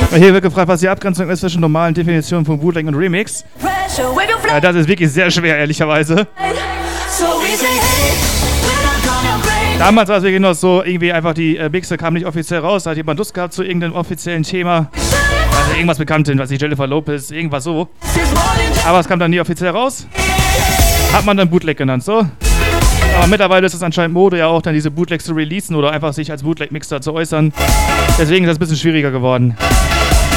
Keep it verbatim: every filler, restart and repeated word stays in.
Hier wird gefragt, was die Abgrenzung ist zwischen normalen Definitionen von Bootleg und Remix. Ja, das ist wirklich sehr schwer, ehrlicherweise. Damals war es wirklich noch so, irgendwie einfach die äh, Mixe kam nicht offiziell raus, da hat jemand Lust gehabt zu irgendeinem offiziellen Thema. Also irgendwas Bekanntes, was ich Jennifer Lopez, irgendwas so. Aber es kam dann nie offiziell raus. Hat man dann Bootleg genannt, so. Aber mittlerweile ist es anscheinend Mode, ja auch dann diese Bootlegs zu releasen oder einfach sich als Bootleg-Mixer zu äußern. Deswegen ist das ein bisschen schwieriger geworden.